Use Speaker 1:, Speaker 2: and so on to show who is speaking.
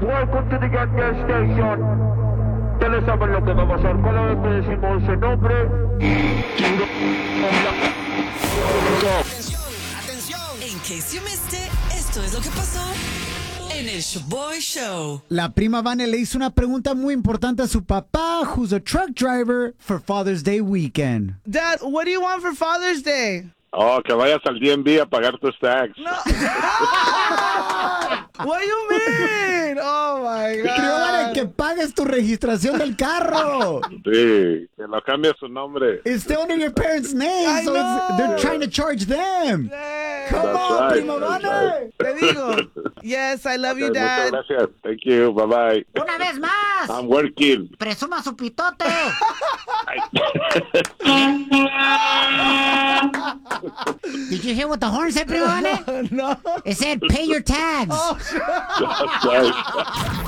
Speaker 1: welcome to the Get Gas Station. Ustedes saben lo que va a pasar cada vez que decimos ese nombre.
Speaker 2: Atención. In case you missed it, esto es lo que pasó en el Shoboy Show.
Speaker 3: La prima Vane le hizo una pregunta muy importante a su papá, who's a truck driver, for Father's Day weekend.
Speaker 4: Dad, what do you want for Father's Day?
Speaker 5: Oh, que vayas al DMV a pagar tus tax.
Speaker 4: No. What do you mean? Oh my God.
Speaker 3: Prima Vane, que pagues tu registración del carro.
Speaker 5: Sí, que lo cambie su nombre.
Speaker 3: It's still under your parents' name,
Speaker 4: I
Speaker 3: so they're
Speaker 4: know.
Speaker 3: trying to charge them.
Speaker 4: Hey.
Speaker 3: Come
Speaker 5: That's
Speaker 3: on,
Speaker 5: right,
Speaker 3: prima
Speaker 5: that's
Speaker 3: Vane.
Speaker 4: Te digo. Yes, I love you,
Speaker 5: Okay,
Speaker 4: Dad.
Speaker 5: muchas gracias. Thank you. Bye-bye.
Speaker 6: Una vez más,
Speaker 5: I'm working.
Speaker 6: presuma su pitote. Did you hear what the horn said, prima Vane?
Speaker 4: No.
Speaker 6: It said, pay your tags.
Speaker 5: That's right.